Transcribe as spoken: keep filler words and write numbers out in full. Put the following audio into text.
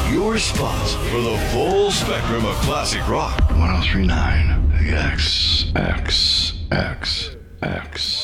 Your spot for the full spectrum of classic rock. ten thirty-nine X, X, X, X.